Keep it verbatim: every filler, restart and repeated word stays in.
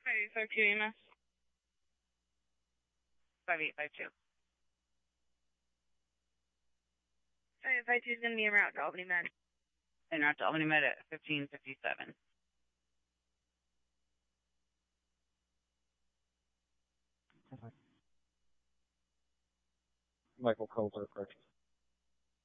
five eight five two E M S. five eight five two. five eight five two is going to be en route to Albany Med. En route to Albany Med at fifteen fifty-seven. Michael Culver, correct.